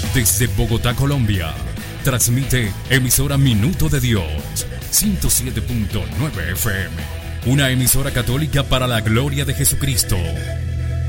Desde Bogotá, Colombia, transmite emisora Minuto de Dios, 107.9 FM. Una emisora católica para la gloria de Jesucristo.